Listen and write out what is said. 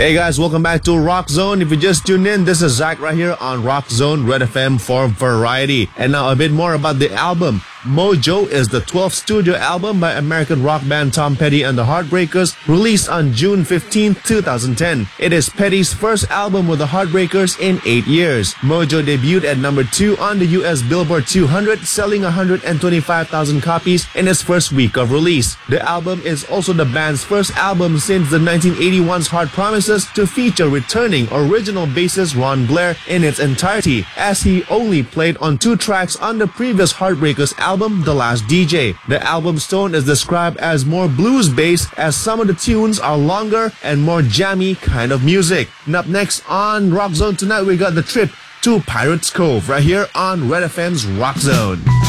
Hey guys, welcome back to Rock Zone. If you just tuned in, this is Zach right here on Rock Zone Red FM for Variety. And now a bit more about the album. Mojo is the 12th studio album by American rock band Tom Petty and the Heartbreakers, released on June 15, 2010. It is Petty's first album with the Heartbreakers in 8 years. Mojo debuted at number 2 on the US Billboard 200, selling 125,000 copies in its first week of release. The album is also the band's first album since the 1981's Hard Promises to feature returning original bassist Ron Blair in its entirety, as he only played on 2 tracks on the previous Heartbreakers album, The Last DJ. The album's tone is described as more blues-based, as some of the tunes are longer and more jammy kind of music. And up next on Rock Zone tonight, we got the trip to Pirates Cove right here on Red FM's Rock Zone.